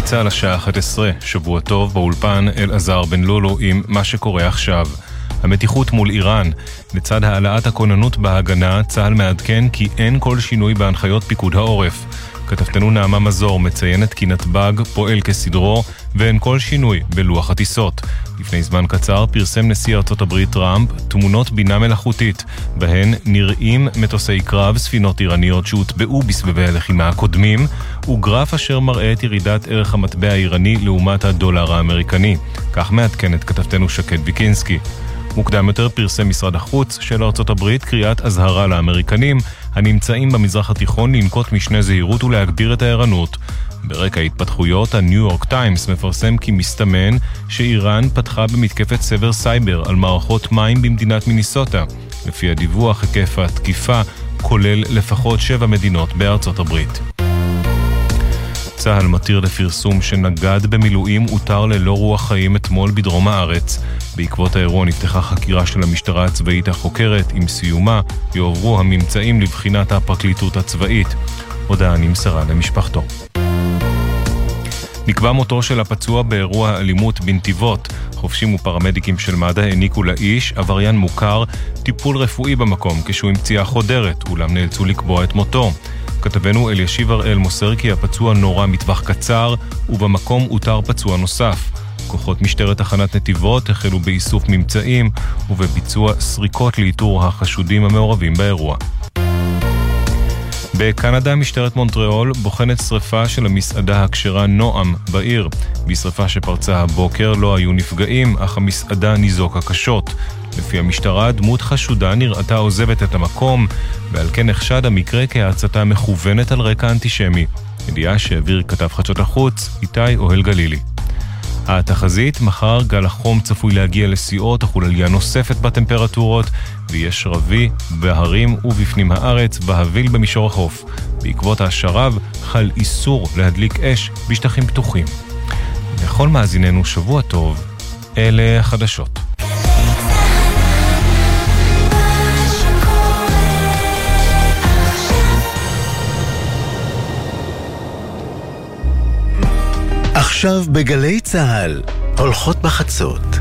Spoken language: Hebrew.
צהל השעה 11, שבוע טוב, באולפן אלעזר בן לולו עם מה שקורה עכשיו. המתיחות מול איראן. לצד העלאת הכוננות בהגנה, צהל מעדכן כי אין כל שינוי בהנחיות פיקוד העורף. כתבתנו נעמה מזור מציינת כי נתב"ג פועל כסדרו ואין כל שינוי בלוח הטיסות. לפני זמן קצר פרסם נשיא ארצות הברית טראמפ תמונות בינה מלאכותית, בהן נראים מטוסי קרב, ספינות איראניות שהוטבעו בסבבי הלחימה הקודמים, וגרף אשר מראה את ירידת ערך המטבע האיראני לעומת הדולר האמריקני. כך מעדכנת כתבתנו שקד ויקינסקי. מוקדם יותר פרסם משרד החוץ של ארצות הברית קריאת אזהרה לאמריקנים הנמצאים במזרח התיכון לנקוט משנה זהירות ולהגביר את הערנות. ברקע ההתפתחויות, הניו יורק טיימס מפרסם כי מסתמן שאיראן פתחה במתקפת סבר סייבר על מערכות מים במדינת מיניסוטה. לפי הדיווח, היקף התקיפה כולל לפחות 7 מדינות בארצות הברית. צהל מתיר לפרסום שנגד במילואים הותר ללא רוח חיים אתמול בדרום הארץ. בעקבות האירוע נפתחה חקירה של המשטרה הצבאית החוקרת. עם סיומה יועברו הממצאים לבחינת הפרקליטות הצבאית. הודעה נמסרה למשפחתו. נקבע מותו של הפצוע באירוע האלימות בנתיבות. חופשים ופרמדיקים של מד"א העניקו לאיש, עבריין מוכר, טיפול רפואי במקום כשהוא עם פציעה חודרת, אולם נאלצו לקבוע את מותו. כתבנו אלישיב הראל מוסר כי הפצוע נורא מטווח קצר, ובמקום אותר פצוע נוסף. כוחות משטרת תחנת נתיבות החלו באיסוף ממצאים ובביצוע סריקות לאיתור החשודים המעורבים באירוע. בקנדה משטרת מונטריאול בוחנת שריפה של המסעדה הכשרה נועם בעיר. בשריפה שפרצה הבוקר לא היו נפגעים, אך המסעדה ניזוקה קשות. לפי המשטרה, דמות חשודה נראתה עוזבת את המקום, ועל כן נחשד המקרה כהצתה מכוונת על רקע אנטישמי. ידיעה שהעביר כתב חדשות החוץ, איתי אוהל גלילי. התחזית, מחר גל החום צפוי להגיע לשיאו, תחול עלייה נוספת בטמפרטורות, ויש רבי בהרים ובפנים הארץ, בהביל במישור החוף. בעקבות השרב חל איסור להדליק אש בשטחים פתוחים. לכל מאזיננו שבוע טוב, אלה החדשות. עכשיו בגלי צהל, הולכות בחצות.